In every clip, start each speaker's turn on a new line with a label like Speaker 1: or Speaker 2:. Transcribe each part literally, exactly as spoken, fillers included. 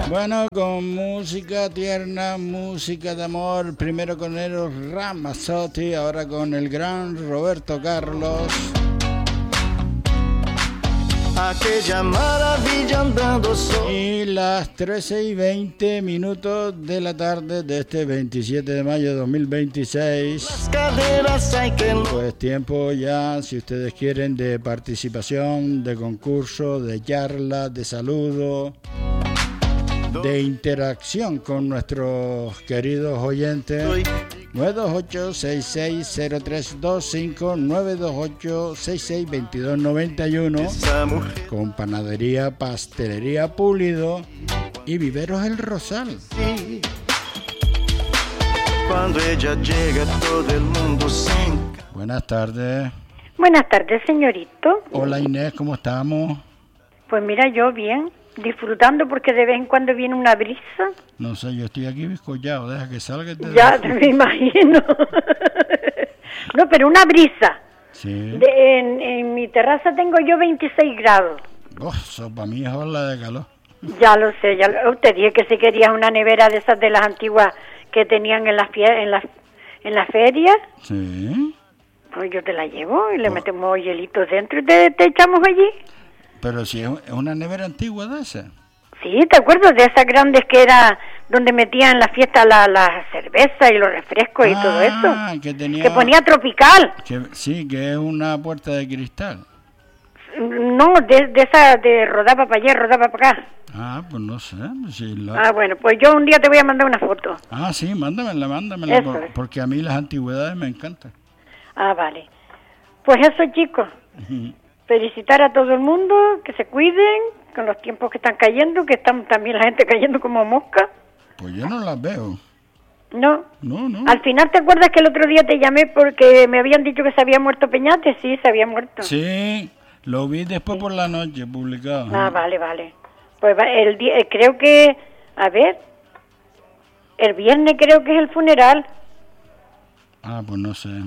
Speaker 1: Bueno, con música tierna, música de amor, primero con Eros Ramazzotti, ahora con el gran Roberto Carlos.
Speaker 2: Aquella maravilla andando solo.
Speaker 1: Y las trece y veinte minutos de la tarde de este veintisiete de mayo de dos mil veintiséis.
Speaker 2: Las caderas hay que...
Speaker 1: Pues tiempo ya, si ustedes quieren, de participación, de concurso, de charla, de saludo, de interacción con nuestros queridos oyentes. nueve dos ocho, seis seis cero tres dos cinco, nueve dos ocho, seis seis dos dos nueve uno, con Panadería, Pastelería Pulido y Viveros El Rosal.
Speaker 2: Cuando ella llega todo el mundo se...
Speaker 1: Buenas tardes.
Speaker 3: Buenas tardes, señorito.
Speaker 1: Hola Inés, ¿cómo estamos?
Speaker 3: Pues mira, yo bien, disfrutando porque de vez en cuando viene una brisa.
Speaker 1: No sé, yo estoy aquí bizcollado, deja que salga. Te
Speaker 3: ya, te me imagino. No, pero una brisa.
Speaker 1: Sí.
Speaker 3: De, en, en mi terraza tengo yo veintiséis grados.
Speaker 1: Oh, eso para mí es ola de calor.
Speaker 3: Ya lo sé, ya lo, te dije que si querías una nevera de esas de las antiguas que tenían en las en las en las ferias.
Speaker 1: Sí.
Speaker 3: Pues yo te la llevo y le oh. metemos hielitos dentro y te, te echamos allí.
Speaker 1: Pero si es una nevera antigua de esa.
Speaker 3: Sí, ¿te acuerdas de esas grandes que era donde metían en la fiesta la, la cerveza y los refrescos y
Speaker 1: ah,
Speaker 3: todo eso?
Speaker 1: Que tenía...
Speaker 3: Que ponía tropical.
Speaker 1: Que, sí, que es una puerta de cristal.
Speaker 3: No, de, de esa de rodaba para allá, rodaba para acá.
Speaker 1: Ah, pues no sé. Si la...
Speaker 3: Ah, bueno, pues yo un día te voy a mandar una foto.
Speaker 1: Ah, sí, mándamela, mándamela,
Speaker 3: eso
Speaker 1: por,
Speaker 3: es.
Speaker 1: Porque a mí las antigüedades me encantan.
Speaker 3: Ah, vale. Pues eso, chicos. Uh-huh. Felicitar a todo el mundo, que se cuiden con los tiempos que están cayendo, que están también la gente cayendo como mosca.
Speaker 1: Pues yo no las veo.
Speaker 3: No.
Speaker 1: No, no.
Speaker 3: Al final, ¿te acuerdas que el otro día te llamé porque me habían dicho que se había muerto Peñate? Sí, se había muerto.
Speaker 1: Sí, lo vi después sí. por la noche publicado.
Speaker 3: Ah, ¿eh? vale, vale. Pues el día, creo que, a ver, el viernes creo que es el funeral.
Speaker 1: Ah, pues no sé.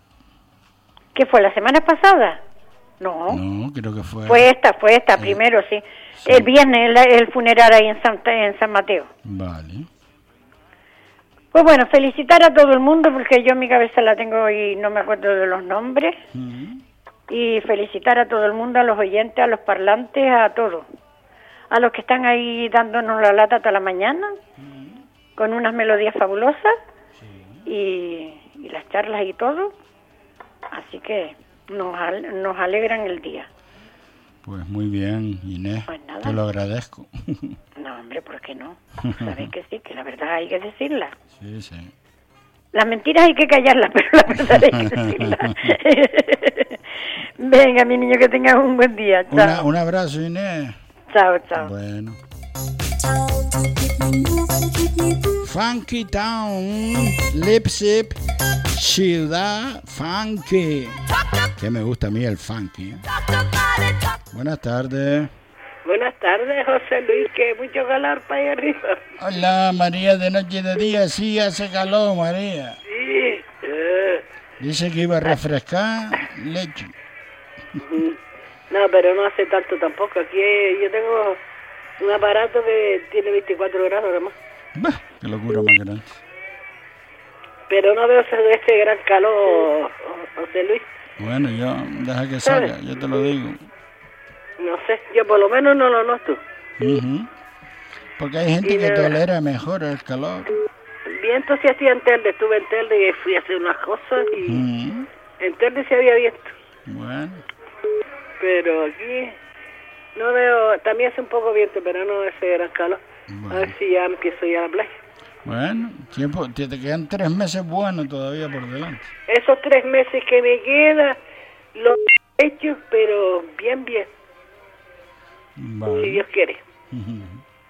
Speaker 3: ¿Qué fue, la semana pasada? No.
Speaker 1: No, creo que fue...
Speaker 3: Fue esta, fue esta, eh, primero, sí. sí. El viernes, el, el funeral ahí en San, en San Mateo.
Speaker 1: Vale.
Speaker 3: Pues bueno, felicitar a todo el mundo, porque yo en mi cabeza la tengo y no me acuerdo de los nombres. Uh-huh. Y felicitar a todo el mundo, a los oyentes, a los parlantes, a todos. A los que están ahí dándonos la lata hasta la mañana, uh-huh. con unas melodías fabulosas, sí. y, y las charlas y todo. Así que... Nos, al, nos alegran el día.
Speaker 1: Pues muy bien, Inés. Pues nada. Te lo agradezco.
Speaker 3: No, hombre, ¿por qué no? Sabes que sí, que la verdad hay que decirla.
Speaker 1: Sí, sí.
Speaker 3: Las mentiras hay que callarlas, pero la verdad hay que decirla. Venga, mi niño, que tengas un buen día. Chao.
Speaker 1: Una, un abrazo, Inés.
Speaker 3: Chao, chao.
Speaker 1: Bueno. Funky Town, Leipzig, ciudad funky. Que me gusta a mí el funky. Buenas tardes.
Speaker 4: Buenas tardes, José Luis, que mucho calor para allá arriba.
Speaker 1: Hola, María, de noche y de día, sí hace calor, María.
Speaker 4: Sí. Uh.
Speaker 1: Dice que iba a refrescar leche.
Speaker 4: Uh-huh. No, pero no hace tanto tampoco. Aquí yo tengo un aparato que tiene veinticuatro grados nada más.
Speaker 1: Bah, qué locura más grande.
Speaker 4: Pero no veo ese, ese gran calor, José Luis.
Speaker 1: Bueno, yo, deja que salga, yo te lo digo.
Speaker 4: No sé, yo por lo menos no lo noto.
Speaker 1: Uh-huh. Porque hay gente y que nada. Tolera mejor el calor.
Speaker 4: Viento se hacía en Telde, estuve en Telde y fui a hacer unas cosas y uh-huh. en Telde se había viento.
Speaker 1: Bueno.
Speaker 4: Pero aquí no veo, también hace un poco viento, pero no ese gran calor. Bueno. A ver si ya empiezo ya a la playa.
Speaker 1: Bueno, tiempo, te, te quedan tres meses buenos todavía por delante.
Speaker 4: Esos tres meses que me quedan, los he hecho, pero bien, bien. Vale. Si Dios quiere. Uh-huh.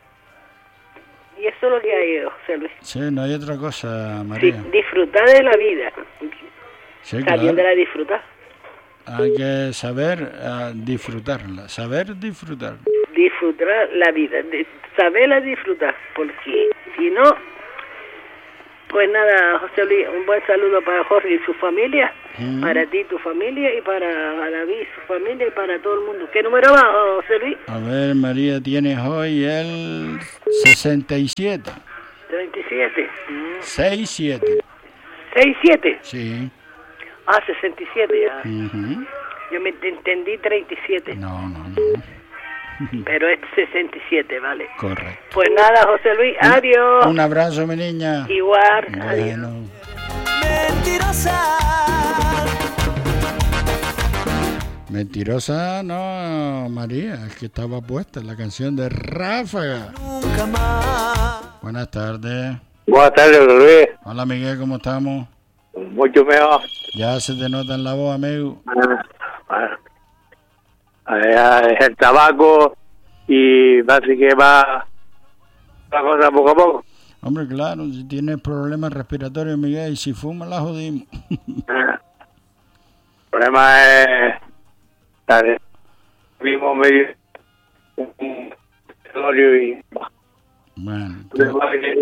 Speaker 4: Y eso es lo que hay, José Luis.
Speaker 1: Sí, no hay otra cosa, María.
Speaker 4: Sí, disfrutar de la vida.
Speaker 1: Sí,
Speaker 4: sabiéndola claro. disfrutar.
Speaker 1: Hay que saber uh, disfrutarla, saber disfrutar.
Speaker 4: Disfrutar la vida, de, saberla disfrutar, porque si no... Pues nada, José Luis, un buen saludo para Jorge y su familia. Mm. Para ti, tu familia, y para David, su familia, y para todo el mundo. ¿Qué número va, José Luis?
Speaker 1: A ver, María, tienes hoy el sesenta y siete.
Speaker 4: treinta y siete. Mm.
Speaker 1: sesenta y siete.
Speaker 4: ¿sesenta y siete?
Speaker 1: Sí.
Speaker 4: Ah, sesenta y siete ya.
Speaker 1: Uh-huh.
Speaker 4: Yo me entendí treinta y siete.
Speaker 1: No, no, no.
Speaker 4: Pero es sesenta y siete, vale.
Speaker 1: Correcto.
Speaker 4: Pues nada, José Luis,
Speaker 1: un,
Speaker 4: adiós.
Speaker 1: Un abrazo, mi niña.
Speaker 4: Igual,
Speaker 1: bueno.
Speaker 4: Adiós.
Speaker 5: Mentirosa.
Speaker 1: Mentirosa, no, María, es que estaba puesta la canción de Ráfaga.
Speaker 5: Nunca más.
Speaker 1: Buenas tardes.
Speaker 6: Buenas tardes, José Luis.
Speaker 1: Hola, Miguel, ¿cómo estamos?
Speaker 6: Mucho mejor.
Speaker 1: Ya se te nota en la voz, amigo.
Speaker 6: Ah, ah, es el tabaco y parece que va la cosa poco a poco.
Speaker 1: Hombre, claro, si tienes problemas respiratorios, Miguel, y si fumas la jodimos.
Speaker 6: Ah, el problema es el mismo medio un territorio y
Speaker 1: bueno,
Speaker 6: tú...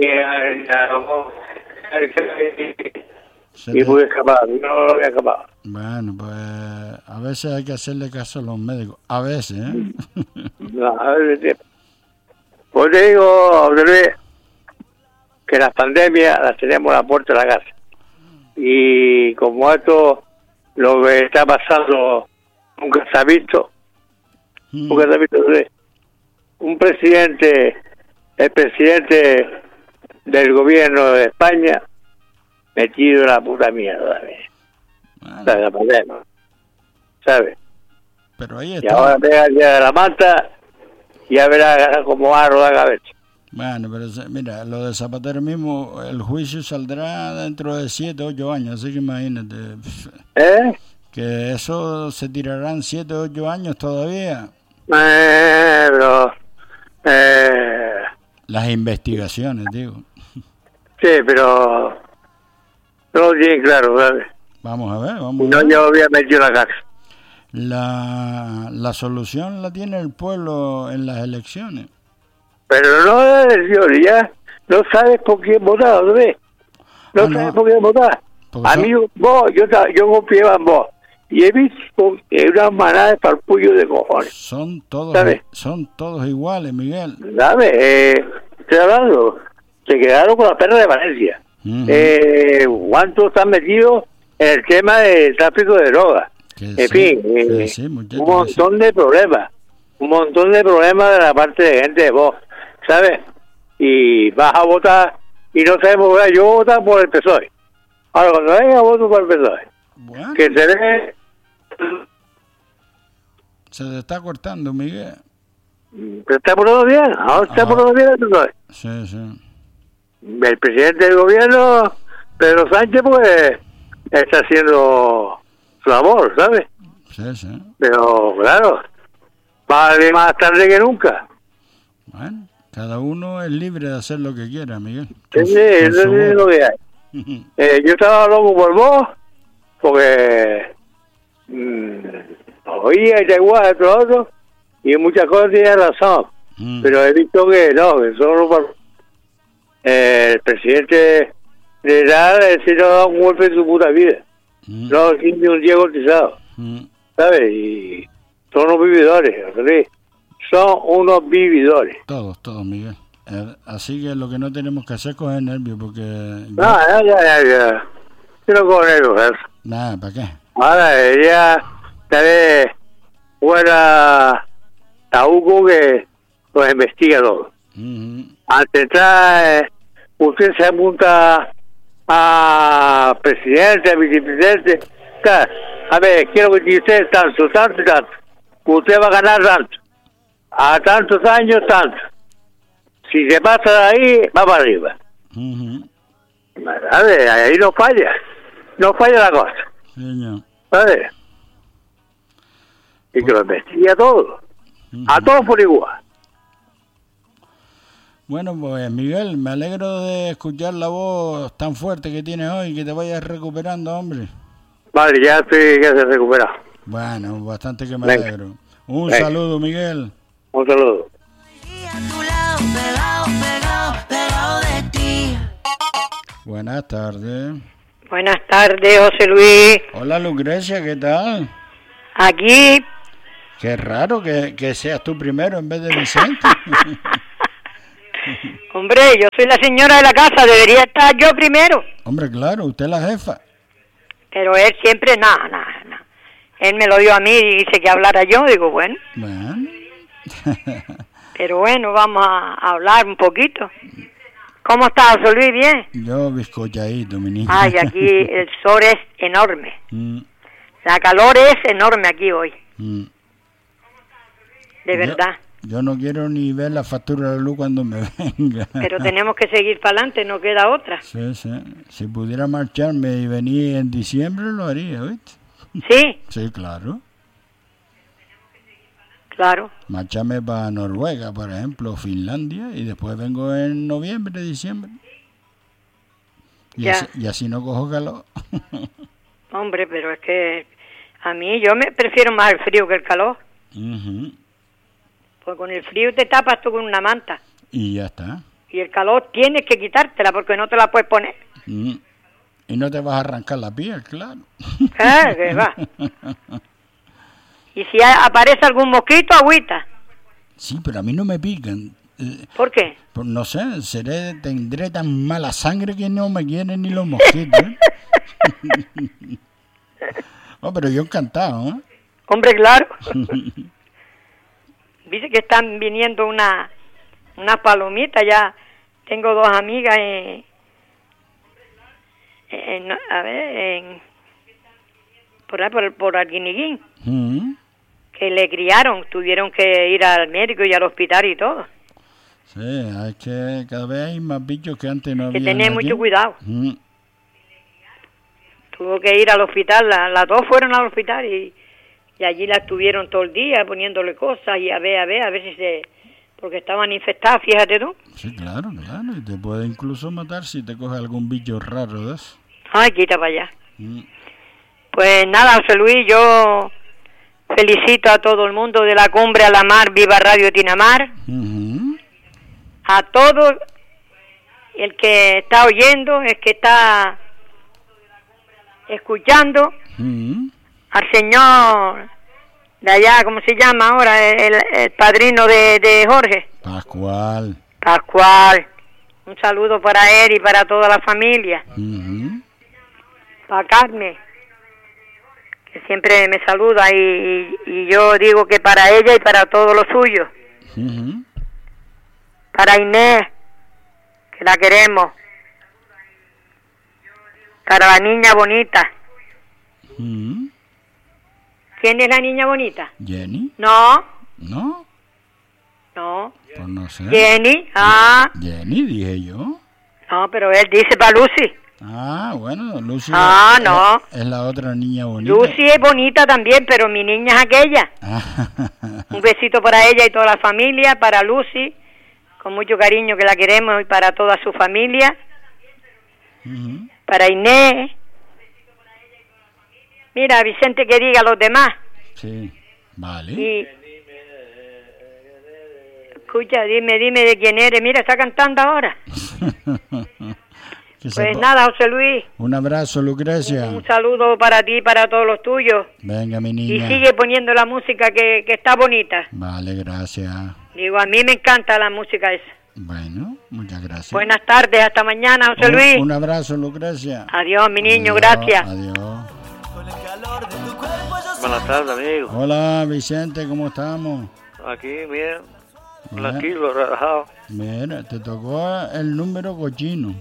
Speaker 6: y pude escapar, no lo había escapado.
Speaker 1: Bueno, pues a veces hay que hacerle caso a los médicos. A veces, ¿eh?
Speaker 6: No, a veces. Pues te digo, José Luis, que las pandemias las tenemos a la puerta de la casa. Y como esto, lo que está pasando, nunca se ha visto. Mm. Nunca se ha visto. Un presidente, el presidente del gobierno de España, metido en la puta mierda también. Bueno. ¿Sabes? La pandemia. ¿Sabes?
Speaker 1: Pero ahí está.
Speaker 6: Y ahora pega el día de la manta y ya verá cómo va a rodar la cabeza.
Speaker 1: Bueno, pero mira, lo de Zapatero mismo, el juicio saldrá dentro de siete, ocho años, así que imagínate.
Speaker 6: ¿Eh?
Speaker 1: Que eso se tirarán siete, ocho años todavía.
Speaker 6: Eh, pero... Eh...
Speaker 1: Las investigaciones, digo.
Speaker 6: Sí, pero... No lo tienen claro, ¿sabes?
Speaker 1: Vamos a ver, vamos
Speaker 6: no,
Speaker 1: a ver.
Speaker 6: Yo había metido la caja.
Speaker 1: La, la solución la tiene el pueblo en las elecciones.
Speaker 6: Pero no las elecciones, ya no sabes por quién votar, ¿no ves? No, ah, no sabes por quién votar. A son... mí, vos, yo, yo confiaba en vos. Y he visto que una manada de parpullo de cojones.
Speaker 1: Son todos,
Speaker 6: ¿sabes?
Speaker 1: Son todos iguales, Miguel.
Speaker 6: ¿Sabes? Eh, estoy hablando. Se quedaron con la perra de Valencia. Uh-huh. eh, ¿Cuántos están metidos en el tema del tráfico de drogas? En sí, fin, eh, sí, un montón de problemas. Un montón de problemas de la parte de gente de vos, ¿sabes? Y vas a votar y no sabes por qué. Yo voy a votar por el P S O E. Ahora, cuando venga, voto por el P S O E.
Speaker 1: Bueno.
Speaker 6: Que se ve...
Speaker 1: Se te está cortando, Miguel.
Speaker 6: ¿Se está poniendo bien? ¿Ahora está ah. poniendo bien el P S O E?
Speaker 1: Sí, sí.
Speaker 6: El presidente del gobierno, Pedro Sánchez, pues, está haciendo su labor, ¿sabes?
Speaker 1: Sí, sí.
Speaker 6: Pero, claro, vale más tarde que nunca.
Speaker 1: Bueno, cada uno es libre de hacer lo que quiera, Miguel.
Speaker 6: Sí, sí, eso es lo que hay. eh, yo estaba loco por vos, porque mmm, oía y da igual, todo otro, y muchas cosas tenía razón. Mm. Pero he visto que no, que solo por... Eh, el presidente de edad se no ha dado un golpe en su puta vida. Mm. No, sin ni un día cotizado. Mm. ¿Sabes? Y son unos vividores, ¿sí? Son unos vividores.
Speaker 1: Todos, todos, Miguel. Eh, así que lo que no tenemos que hacer es coger nervios, porque...
Speaker 6: No, ya, ya, ya, ya. Yo no cojo nervios, ¿eh?
Speaker 1: Nada, ¿para qué?
Speaker 6: Ahora, ella tal vez fuera a Hugo que los investiga todo. Mm-hmm. Al entrar, eh, usted se apunta a presidente, a vicepresidente. Claro, a ver, quiero que usted tanto, tanto, tanto. Usted va a ganar tanto. A tantos años, tanto. Si se pasa de ahí, va para arriba. Uh-huh. A ver, ahí no falla. No falla la cosa.
Speaker 1: Señor.
Speaker 6: A ver. Y que lo investiga todo. Uh-huh. A todos por igual.
Speaker 1: Bueno, pues Miguel, me alegro de escuchar la voz tan fuerte que tienes hoy, que te vayas recuperando, hombre.
Speaker 6: Vale, ya estoy, ya se recupera.
Speaker 1: Bueno, bastante que me
Speaker 6: Venga.
Speaker 1: alegro. Un
Speaker 6: Venga.
Speaker 1: saludo, Miguel.
Speaker 6: Un saludo.
Speaker 1: Buenas tardes.
Speaker 3: Buenas tardes, José Luis.
Speaker 1: Hola, Lucrecia, ¿qué tal?
Speaker 3: Aquí.
Speaker 1: Qué raro que, que seas tú primero en vez de Vicente.
Speaker 3: Hombre, yo soy la señora de la casa, debería estar yo primero.
Speaker 1: Hombre, claro, usted es la jefa.
Speaker 3: Pero él siempre, nada, nada, nada. Él me lo dio a mí y dice que hablara yo, digo, bueno.
Speaker 1: Bueno.
Speaker 3: Pero bueno, vamos a, a hablar un poquito. ¿Cómo está, José Luis? ¿Bien?
Speaker 1: Yo bizcochadito, mi niña.
Speaker 3: Ay, aquí el sol es enorme.
Speaker 1: Mm.
Speaker 3: La calor es enorme aquí hoy.
Speaker 1: Mm.
Speaker 3: De verdad.
Speaker 1: Yo, yo no quiero ni ver la factura de luz cuando me venga.
Speaker 3: Pero tenemos que seguir para adelante, no queda otra.
Speaker 1: Sí, sí. Si pudiera marcharme y venir en diciembre, lo haría, ¿viste?
Speaker 3: ¿Sí?
Speaker 1: Sí, claro.
Speaker 3: Claro.
Speaker 1: Marcharme para Noruega, por ejemplo, Finlandia, y después vengo en noviembre, diciembre. Y,
Speaker 3: Ya.
Speaker 1: así, y así no cojo calor.
Speaker 3: Hombre, pero es que a mí yo me prefiero más el frío que el calor.
Speaker 1: Uh-huh.
Speaker 3: Porque con el frío te tapas tú con una manta.
Speaker 1: Y ya está.
Speaker 3: Y el calor tienes que quitártela porque no te la puedes poner.
Speaker 1: Mm. Y no te vas a arrancar la piel, claro.
Speaker 3: Ah, que va. Y si a- aparece algún mosquito, agüita.
Speaker 1: Sí, pero a mí no me pican. Eh,
Speaker 3: ¿Por qué?
Speaker 1: pues no sé, seré, tendré tan mala sangre que no me quieren ni los mosquitos. ¿eh? Oh, pero yo encantado, ¿eh?
Speaker 3: Hombre, claro. Dice que están viniendo una unas palomitas. Ya tengo dos amigas en, en a ver, en, por ahí, por, por Arguineguín,
Speaker 1: Mm.
Speaker 3: que le criaron, tuvieron que ir al médico y al hospital y todo.
Speaker 1: Sí, es que cada vez hay más bichos que antes no
Speaker 3: Que
Speaker 1: había.
Speaker 3: tener mucho cuidado.
Speaker 1: Mm.
Speaker 3: Tuvo que ir al hospital, la- las dos fueron al hospital y, y allí las tuvieron todo el día poniéndole cosas y a ver, a ver, a ver si se... porque estaban infectadas, fíjate tú.
Speaker 1: Sí, claro, claro. Y te puede incluso matar si te coge algún bicho raro de eso.
Speaker 3: Ay, quita para allá.
Speaker 1: Mm.
Speaker 3: Pues nada, José Luis, yo felicito a todo el mundo de la Cumbre a la Mar, Viva Radio Tinamar,
Speaker 1: Ujú.
Speaker 3: a todo el que está oyendo, el que está escuchando,
Speaker 1: Ujú.
Speaker 3: al señor de allá, ¿cómo se llama ahora? El, el padrino de, de Jorge,
Speaker 1: Pascual.
Speaker 3: Pascual. Un saludo para él y para toda la familia.
Speaker 1: Ujú.
Speaker 3: Para Carmen, que siempre me saluda, y, y yo digo que para ella y para todos los suyos.
Speaker 1: Ujú.
Speaker 3: Para Inés, que la queremos. Para la niña bonita.
Speaker 1: Ujú.
Speaker 3: ¿Quién es la niña bonita?
Speaker 1: Jenny.
Speaker 3: No,
Speaker 1: ¿No?
Speaker 3: no.
Speaker 1: Pues no sé.
Speaker 3: Jenny, ah,
Speaker 1: Jenny, dije yo.
Speaker 3: no, pero él dice para Lucy.
Speaker 1: Ah, bueno, Lucy.
Speaker 3: Ah,
Speaker 1: es-
Speaker 3: no.
Speaker 1: Es la otra niña bonita.
Speaker 3: Lucy es bonita también, pero mi niña es aquella. Un besito para ella y toda la familia, para Lucy, con mucho cariño que la queremos, y para toda su familia,
Speaker 1: Ujú.
Speaker 3: para Inés. Mira, Vicente, que diga a los demás.
Speaker 1: Sí, vale.
Speaker 3: Y escucha, dime, dime de quién eres. Mira, está cantando ahora.
Speaker 1: Que se
Speaker 3: Pues
Speaker 1: po-
Speaker 3: nada, José Luis,
Speaker 1: Un abrazo, Lucrecia.
Speaker 3: un saludo para ti y para todos los tuyos.
Speaker 1: Venga, mi
Speaker 3: Y
Speaker 1: niña.
Speaker 3: sigue poniendo la música que, que está bonita.
Speaker 1: Vale, gracias.
Speaker 3: Digo, a mí me encanta la música esa.
Speaker 1: Bueno, muchas gracias.
Speaker 3: Buenas tardes, hasta mañana, José
Speaker 1: Un-
Speaker 3: Luis.
Speaker 1: Un abrazo, Lucrecia.
Speaker 3: Adiós, mi niño,
Speaker 1: Adiós,
Speaker 3: gracias.
Speaker 1: Adiós.
Speaker 5: Con el calor de tu cuerpo yo sé.
Speaker 6: Buenas tardes, amigo.
Speaker 1: Hola, Vicente, ¿cómo estamos?
Speaker 6: Aquí, bien,
Speaker 1: Bien.
Speaker 6: tranquilo, relajado.
Speaker 1: Mira, te tocó el número cochino,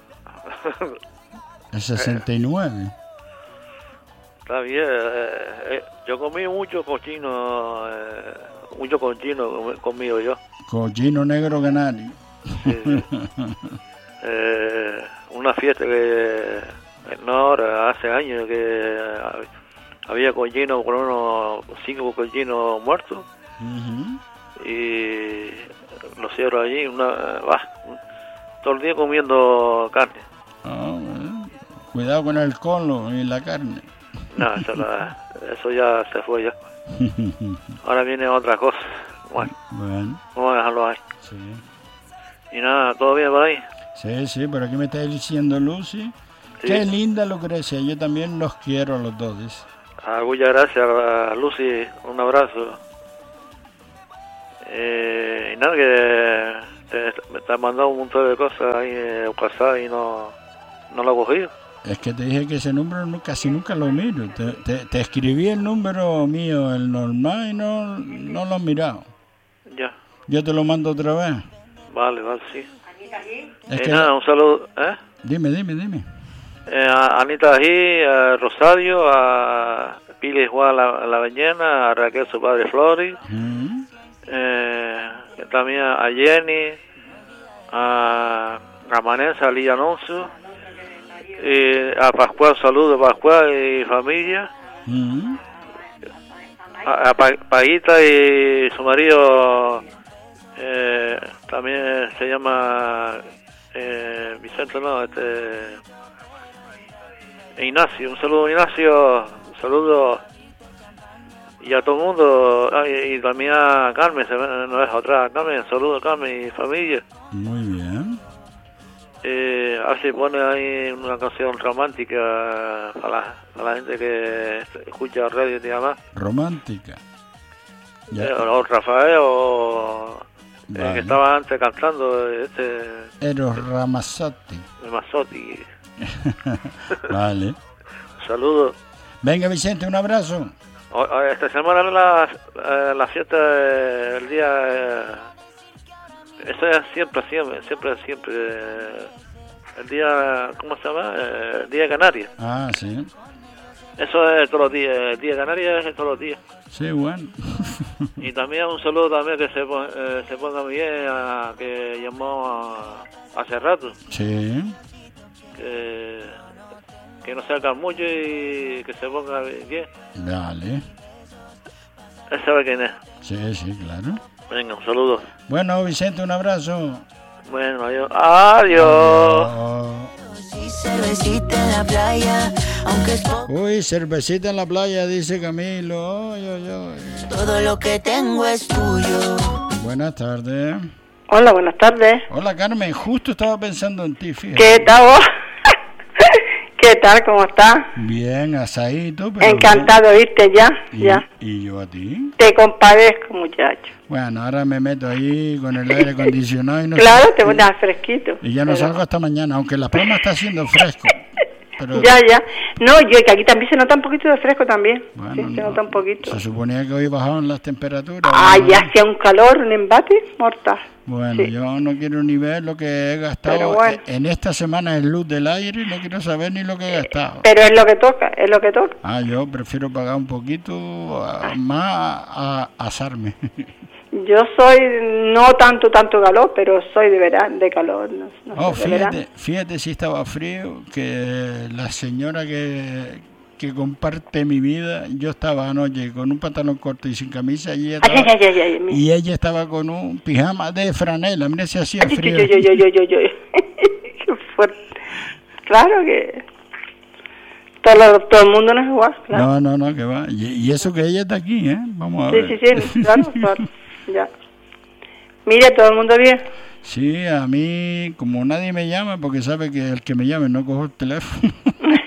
Speaker 1: el sesenta y nueve.
Speaker 6: Está bien. eh, eh, yo comí mucho cochino, eh, mucho cochino comí- comido yo.
Speaker 1: Cochino negro canario.
Speaker 6: Sí, sí. Eh, una fiesta que, no ahora, hace años que había cochino, por unos cinco cochinos muertos.
Speaker 1: Ujú.
Speaker 6: Y los cierro allí, una, va, todo el día comiendo carne.
Speaker 1: Ah, bueno. Cuidado con el colo y la carne.
Speaker 6: No, eso, la- eso ya se fue ya. Ahora viene otra cosa. Bueno,
Speaker 1: Bueno,
Speaker 6: vamos a dejarlo ahí.
Speaker 1: sí.
Speaker 6: Y nada, ¿todo bien por ahí?
Speaker 1: Sí, sí, pero aquí me está diciendo Lucy
Speaker 7: Sí.
Speaker 1: Qué linda Lucrecia, yo también los quiero a los dos, dice.
Speaker 7: Ah, muchas gracias, a Lucy, un abrazo. Eh, y nada, que te, me te han mandado un montón de cosas ahí en WhatsApp y no, no lo he cogido.
Speaker 1: Es que te dije que ese número no, casi nunca lo miro. Te, te, te escribí el número mío, el normal, y no, no lo he mirado.
Speaker 7: Ya.
Speaker 1: Yo te lo mando otra vez.
Speaker 7: Vale, vale, sí.
Speaker 1: Es
Speaker 7: Eh,
Speaker 1: que...
Speaker 7: nada, un saludo, ¿eh?
Speaker 1: Dime, dime, dime.
Speaker 7: Eh, a Anita Ají, a Rosario, a Pili Juan la, la Bañena, a Raquel, su padre Flori,
Speaker 1: Mm.
Speaker 7: eh, también a Jenny, a, a Manesa, a Lía Alonso, y a Pascual, saludos Pascual y familia,
Speaker 1: Mm.
Speaker 7: a, a Pa- Paguita y su marido, eh, también se llama eh, Vicente, no, este... Ignacio, un saludo Ignacio, un saludo y a todo el mundo, ah, y, y también a Carmen, se me, no deja otra, Carmen, un saludo a Carmen y familia.
Speaker 1: Muy bien.
Speaker 7: Eh, a ver si pone ahí una canción romántica para la, para la gente que escucha radio y demás.
Speaker 1: Romántica. Ya.
Speaker 7: Eh, o Rafael o eh,
Speaker 1: Vale.
Speaker 7: que estaba antes cantando, este
Speaker 1: Eros Ramazzotti.
Speaker 7: Mazzotti.
Speaker 1: Vale.
Speaker 7: Un saludo.
Speaker 1: Venga, Vicente, un abrazo.
Speaker 7: O- o- Esta semana es la, eh, la fiesta del día. Eh, eso es siempre, siempre, siempre, siempre. eh, el día, ¿cómo se llama? Eh, el día de Canarias.
Speaker 1: Ah, sí.
Speaker 7: Eso es todos los días. El día de Canarias es todos los días.
Speaker 1: Sí, bueno.
Speaker 7: Y también un saludo también que se, pon- eh, se ponga bien a que llamó a- hace rato.
Speaker 1: Sí.
Speaker 7: Que, que no se haga mucho y que se ponga bien.
Speaker 1: Vale.
Speaker 7: Él sabe quién es.
Speaker 1: Sí, sí, claro.
Speaker 7: Venga, un saludo.
Speaker 1: Bueno, Vicente, un abrazo.
Speaker 7: Bueno, adiós. Adiós.
Speaker 1: Oh.
Speaker 8: Y cervecita en la playa, aunque es poco,
Speaker 1: Uy, cervecita en la playa, dice Camilo. Oy, oy, oy.
Speaker 8: todo lo que tengo es tuyo.
Speaker 1: Buenas tardes.
Speaker 4: Hola, buenas tardes.
Speaker 1: Hola, Carmen. Justo estaba pensando en ti, fíjate.
Speaker 4: ¿Qué tal vos? ¿Qué tal? ¿Cómo estás?
Speaker 1: Bien, asadito, pero...
Speaker 4: Encantado de oírte ya,
Speaker 1: ¿Y,
Speaker 4: ya.
Speaker 1: ¿Y yo a ti?
Speaker 4: Te compadezco, muchacho.
Speaker 1: Bueno, ahora me meto ahí con el aire acondicionado y no
Speaker 4: Claro,
Speaker 1: salgo-
Speaker 4: te pones fresquito.
Speaker 1: Y ya no
Speaker 4: Pero-
Speaker 1: salgo hasta mañana, aunque La Palma está haciendo fresco. Pero,
Speaker 4: Ya, ya. No, yo que aquí también se nota un poquito de fresco también.
Speaker 1: bueno,
Speaker 4: sí, se
Speaker 1: no,
Speaker 4: nota un poquito.
Speaker 1: se suponía que hoy bajaban las temperaturas.
Speaker 4: Ah,
Speaker 1: ¿no?
Speaker 4: ya hacía un calor, un embate mortal.
Speaker 1: Bueno,
Speaker 4: Sí.
Speaker 1: yo no quiero ni ver lo que he gastado
Speaker 4: Pero bueno.
Speaker 1: en esta semana en luz del aire y no quiero saber ni lo que he gastado.
Speaker 4: Pero es lo que toca, es lo que toca.
Speaker 1: Ah, yo prefiero pagar un poquito a- más a, a asarme.
Speaker 4: Yo soy, no tanto, tanto calor, pero soy de verano, de calor. No, no
Speaker 1: Oh,
Speaker 4: sé, de verano.
Speaker 1: fíjate, fíjate si estaba frío, que la señora que, que comparte mi vida, yo estaba anoche con un pantalón corto y sin camisa y ella
Speaker 4: Ay,
Speaker 1: estaba,
Speaker 4: ay, ay, ay, ay, mi-
Speaker 1: y ella estaba con un pijama de franela, mira si hacía
Speaker 4: Ay,
Speaker 1: frío.
Speaker 4: yo, yo, yo, yo, yo, yo. Qué fuerte. Claro que todo, todo el mundo no es igual, claro.
Speaker 1: No, no, no, que va. Y, y eso que ella está aquí, ¿eh? Vamos a
Speaker 4: Sí,
Speaker 1: ver.
Speaker 4: sí, sí, claro, claro. Ya. Mire, todo el mundo bien.
Speaker 1: Sí, a mí, como nadie me llama, porque sabe que el que me llame no cojo el teléfono.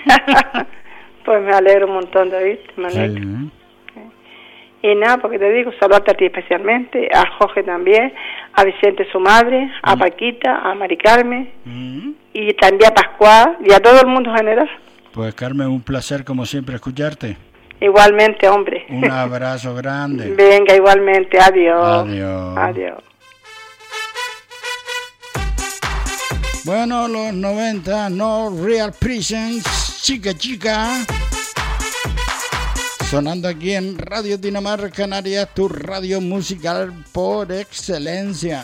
Speaker 4: Pues me alegro un montón de oírte, me
Speaker 1: Sí,
Speaker 4: alegro.
Speaker 1: ¿eh?
Speaker 4: Y nada, porque te digo, saludarte a ti especialmente, a Jorge también, a Vicente su madre, a Paquita, a Mari Carmen,
Speaker 1: Mm.
Speaker 4: y también a Pascual, y a todo el mundo en general.
Speaker 1: Pues Carmen, un placer como siempre escucharte.
Speaker 4: Igualmente, hombre.
Speaker 1: Un abrazo grande.
Speaker 4: Venga, igualmente, adiós.
Speaker 1: Adiós.
Speaker 4: Adiós.
Speaker 1: Bueno, los noventa, No Real Presence, chica, chica. Sonando aquí en Radio Dinamarca Canarias, tu radio musical por excelencia.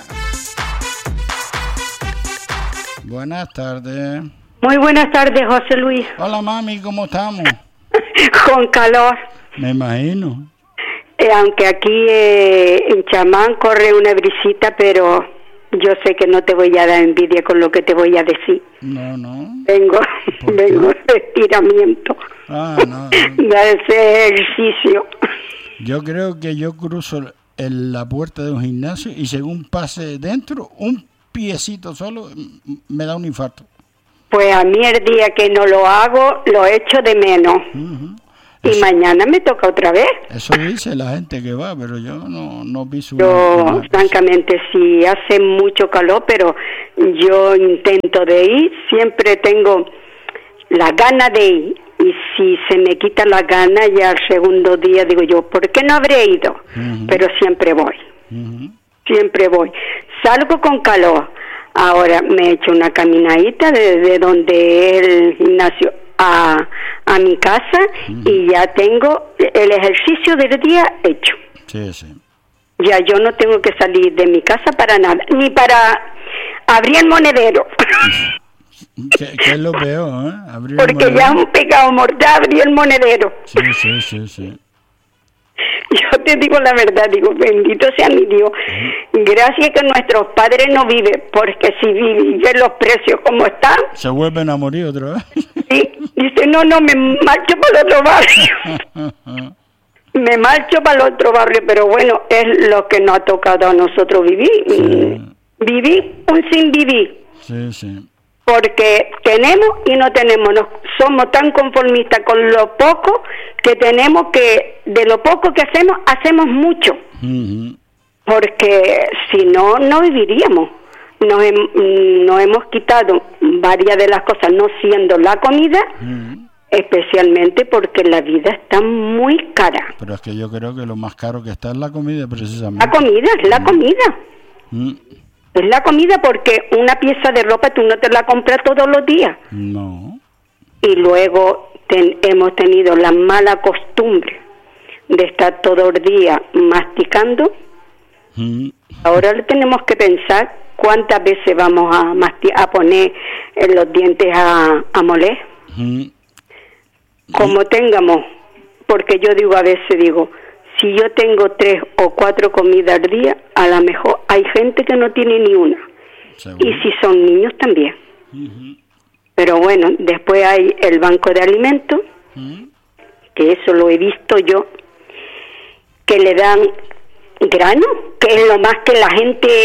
Speaker 1: Buenas tardes.
Speaker 9: Muy buenas tardes, José Luis.
Speaker 1: Hola, mami, ¿cómo estamos?
Speaker 9: Con calor.
Speaker 1: Me imagino.
Speaker 9: Eh, aunque aquí eh, en Chamán corre una brisita, pero yo sé que no te voy a dar envidia con lo que te voy a decir.
Speaker 1: No, no.
Speaker 9: Vengo,
Speaker 1: ¿Por qué?
Speaker 9: vengo de estiramiento,
Speaker 1: Ah, no. no.
Speaker 9: de ese ejercicio.
Speaker 1: Yo creo que yo cruzo en la puerta de un gimnasio y según pase dentro, un piecito solo m- me da un infarto.
Speaker 9: Pues a mí el día que no lo hago, lo echo de menos. Uh-huh. Y eso, mañana me toca otra vez.
Speaker 1: Eso dice la gente que va, pero yo no, no piso.
Speaker 9: Yo, francamente, sí hace mucho calor, pero yo intento de ir. Siempre tengo la gana de ir. Y si se me quita la gana, ya al segundo día digo yo, ¿por qué no habré ido? Uh-huh. Pero siempre voy. Uh-huh. Siempre voy. Salgo con calor. Ahora me he hecho una caminadita desde donde es el gimnasio a, a mi casa uh-huh. y ya tengo el ejercicio del día hecho.
Speaker 1: Sí, sí.
Speaker 9: Ya yo no tengo que salir de mi casa para nada, ni para abrir el monedero.
Speaker 1: ¿Qué, qué es lo peor, eh? Abrir
Speaker 9: Porque ya es un pecado mortal abrir el monedero.
Speaker 1: Sí, sí, sí, sí.
Speaker 9: Yo te digo la verdad, digo, bendito sea mi Dios. Uh-huh. Gracias que nuestros padres no viven, porque si viven los precios como están...
Speaker 1: Se vuelven a morir otra vez.
Speaker 9: Sí, dice, no, no, me marcho para el otro barrio. Me marcho para el otro barrio, pero bueno, es lo que nos ha tocado a nosotros vivir. Sí. Vivir un sin vivir.
Speaker 1: Sí, sí.
Speaker 9: Porque tenemos y no tenemos, nos, somos tan conformistas con lo poco que tenemos, que de lo poco que hacemos, hacemos mucho. Uh-huh. Porque si no, no viviríamos. Nos, hem, nos hemos quitado varias de las cosas, no siendo la comida, uh-huh. especialmente porque la vida está muy cara.
Speaker 1: Pero es que yo creo que lo más caro que está es la comida, precisamente.
Speaker 9: La comida, es la uh-huh. comida. Uh-huh. Es la comida, porque una pieza de ropa tú no te la compras todos los días.
Speaker 1: No.
Speaker 9: Y luego ten, hemos tenido la mala costumbre de estar todo el día masticando. Mm. Ahora tenemos que pensar cuántas veces vamos a, masti- a poner en los dientes a, a moler. Mm. Como mm. tengamos, porque yo digo a veces, digo... Si yo tengo tres o cuatro comidas al día, a lo mejor hay gente que no tiene ni una. ¿Seguro? Y si son niños también. Uh-huh. Pero bueno, después hay el banco de alimentos, uh-huh. que eso lo he visto yo, que le dan grano, que es lo más que la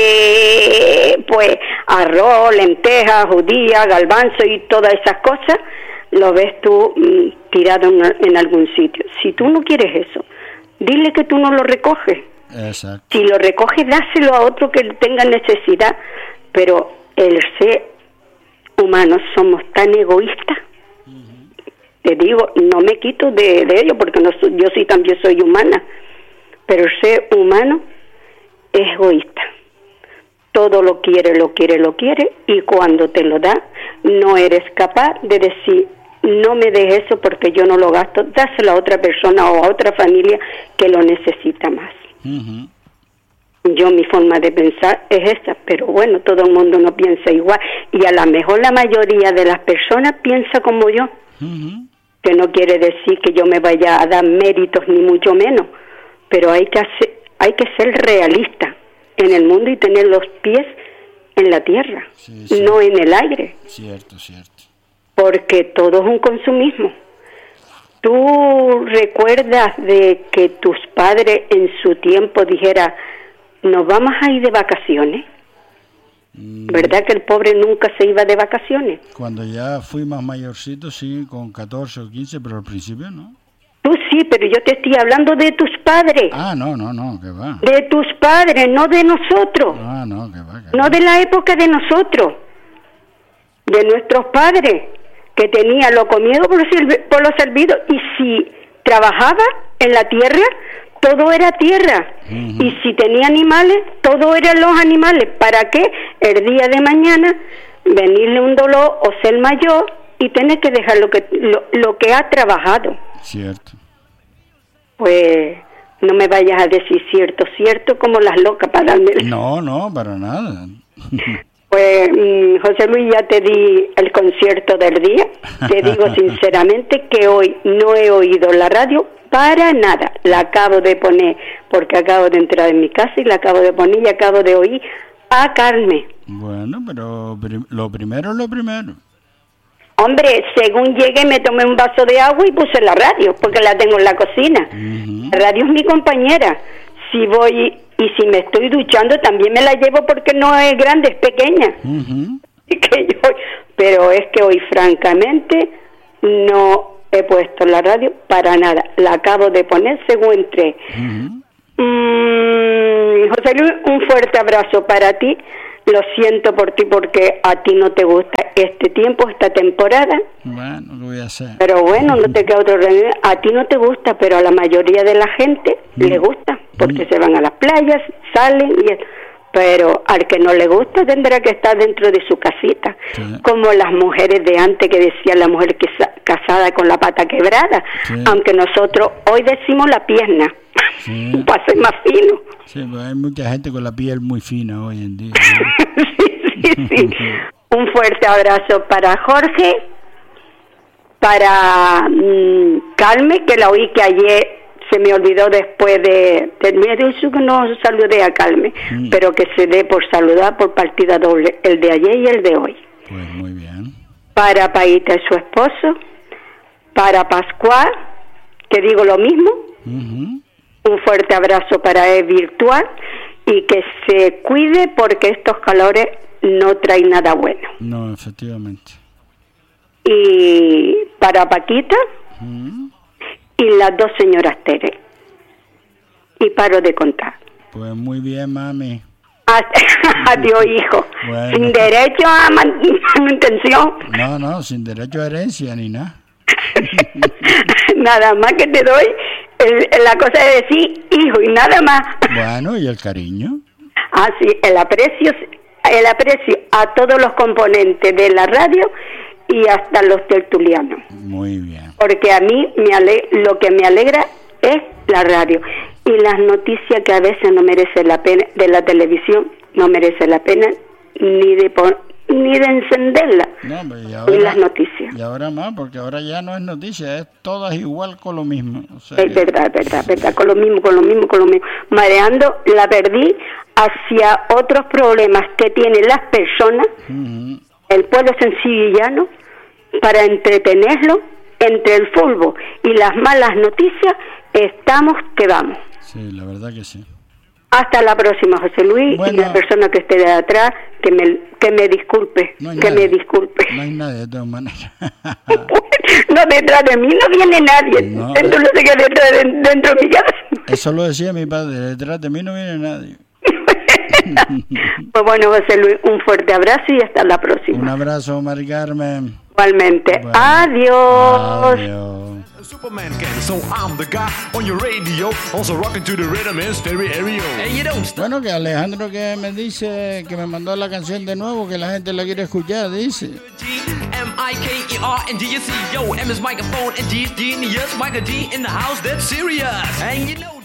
Speaker 9: gente, pues, arroz, lentejas, judía, garbanzo y todas esas cosas, lo ves tú mmm, tirado en, en algún sitio. Si tú no quieres eso, dile que tú no lo recoges.
Speaker 1: Exacto.
Speaker 9: Si lo recoges, dáselo a otro que tenga necesidad. Pero el ser humano somos tan egoístas. Uh-huh. Te digo, no me quito de, de ello, porque no, yo sí también soy humana. Pero el ser humano es egoísta. Todo lo quiere, lo quiere, lo quiere. Y cuando te lo da, no eres capaz de decir... No me des eso porque yo no lo gasto, dáselo a otra persona o a otra familia que lo necesita más. Uh-huh. Yo, mi forma de pensar es esta, pero bueno, todo el mundo no piensa igual, y a lo mejor la mayoría de las personas piensa como yo, uh-huh. que no quiere decir que yo me vaya a dar méritos ni mucho menos, pero hay que hacer, hay que ser realista en el mundo y tener los pies en la tierra, sí, sí. no en el aire.
Speaker 1: Cierto, cierto.
Speaker 9: Porque todo es un consumismo. ¿Tú recuerdas de que tus padres en su tiempo dijeran, nos vamos a ir de vacaciones? Mm. ¿Verdad que el pobre nunca se iba de vacaciones?
Speaker 1: Cuando ya fui más mayorcito, sí, con catorce o quince, pero al principio no.
Speaker 9: Tú sí, pero yo te estoy hablando de tus padres.
Speaker 1: Ah, no, no, no, que va.
Speaker 9: De tus padres, no de nosotros.
Speaker 1: Ah, no, que va. Que
Speaker 9: no
Speaker 1: va.
Speaker 9: De la época de nosotros, de nuestros padres, que tenía lo comido por, por lo servido, y si trabajaba en la tierra, todo era tierra, uh-huh. y si tenía animales, todo eran los animales. ¿Para qué? El día de mañana venirle un dolor o ser mayor y tener que dejar lo que lo, lo que ha trabajado.
Speaker 1: Cierto.
Speaker 9: Pues no me vayas a decir cierto, cierto como las locas para darme.
Speaker 1: No, no, para nada.
Speaker 9: Pues, José Luis, ya te di el concierto del día. Te digo sinceramente que hoy no he oído la radio para nada. La acabo de poner porque acabo de entrar en mi casa y la acabo de poner y acabo de oír a Carmen.
Speaker 1: Bueno, pero prim- lo primero es lo primero.
Speaker 9: Hombre, según llegué me tomé un vaso de agua y puse la radio porque la tengo en la cocina. Uh-huh. La radio es mi compañera. Si voy... Y si me estoy duchando, también me la llevo porque no es grande, es pequeña. Uh-huh. Y que yo, pero es que hoy francamente no he puesto la radio para nada. La acabo de poner según entré. Uh-huh. Mm, José Luis, un fuerte abrazo para ti. Lo siento por ti porque a ti no te gusta este tiempo, esta temporada.
Speaker 1: Bueno, lo voy a hacer.
Speaker 9: Pero bueno, no te queda otro remedio. A ti no te gusta, pero a la mayoría de la gente mm. le gusta, porque mm. se van a las playas, salen y... Pero al que no le gusta tendrá que estar dentro de su casita, sí. Como las mujeres de antes que decían la mujer que casada con la pata quebrada, sí. Aunque nosotros hoy decimos la pierna, sí. Para ser más fino.
Speaker 1: Sí, pero hay mucha gente con la piel muy fina hoy en día,
Speaker 9: ¿no? sí, sí, sí. Un fuerte abrazo para Jorge, para um, Carmen, que la oí que ayer se me olvidó después de terminar de eso que no saludé a Carmen, mm. pero que se dé por saludar por partida doble, el de ayer y el de hoy.
Speaker 1: Pues muy bien.
Speaker 9: Para Paíta y su esposo, para Pascual, que digo lo mismo, uh-huh. Un fuerte abrazo para él virtual y que se cuide porque estos calores no traen nada bueno.
Speaker 1: No, efectivamente.
Speaker 9: Y para Paquita, uh-huh. Y las dos señoras Tere. Y paro de contar.
Speaker 1: Pues muy bien, mami.
Speaker 9: Adiós, hijo. Bueno. Sin derecho a manutención.
Speaker 1: No, no, sin derecho a herencia ni nada.
Speaker 9: Nada más que te doy el, la cosa de decir hijo y nada más.
Speaker 1: Bueno, ¿y el cariño?
Speaker 9: Ah, sí, el aprecio, el aprecio a todos los componentes de la radio y hasta los tertulianos.
Speaker 1: Muy bien.
Speaker 9: Porque a mí me ale- lo que me alegra es la radio y las noticias que a veces no merece la pena de la televisión, no merece la pena ni de pon- ni de encenderla.
Speaker 1: No, y, ahora,
Speaker 9: y las noticias.
Speaker 1: Y ahora más, porque ahora ya no es noticia, es todas igual con lo mismo. O sea,
Speaker 9: es
Speaker 1: que...
Speaker 9: verdad, es verdad, es verdad, con lo mismo, con lo mismo, con lo mismo. Mareando, la perdí hacia otros problemas que tienen las personas, uh-huh. El pueblo sencillo y llano, para entretenerlo entre el fútbol y las malas noticias, estamos que vamos.
Speaker 1: Sí, la verdad que sí.
Speaker 9: Hasta la próxima, José Luis, bueno, y la persona que esté de atrás, que me que me disculpe,
Speaker 1: no
Speaker 9: que
Speaker 1: nadie,
Speaker 9: me disculpe.
Speaker 1: No hay nadie, de todas maneras.
Speaker 9: No, detrás de mí no viene nadie.
Speaker 1: No,
Speaker 9: dentro, no sé qué detrás de, dentro de mi casa.
Speaker 1: Eso lo decía mi padre, detrás de mí no viene nadie.
Speaker 9: Pues bueno, José Luis, un fuerte abrazo y hasta la próxima.
Speaker 1: Un abrazo, Mari Carmen.
Speaker 9: Igualmente. Bueno, adiós.
Speaker 1: Adiós.
Speaker 5: Superman can, so I'm the guy on your radio, also rocking to the rhythm in stereo. Hey, you don't stop.
Speaker 1: Bueno, que Alejandro que me dice que me mandó la canción de nuevo, que la gente la quiere escuchar, dice.
Speaker 5: M I K E R and D S C, yo, M is microphone and G is genius, Michael D in the house, that's serious. And you know